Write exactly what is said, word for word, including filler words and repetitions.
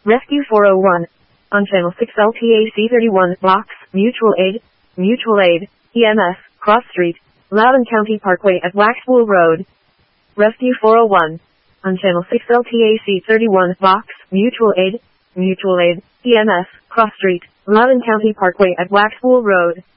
Rescue four oh one. On Channel six L T A C thirty-one, Box, Mutual Aid, Mutual Aid, E M S, Cross Street, Loudoun County Parkway at Waxpool Road. Rescue four oh one. On Channel six L T A C thirty-one, Box, Mutual Aid, Mutual Aid, E M S, Cross Street, Loudoun County Parkway at Waxpool Road.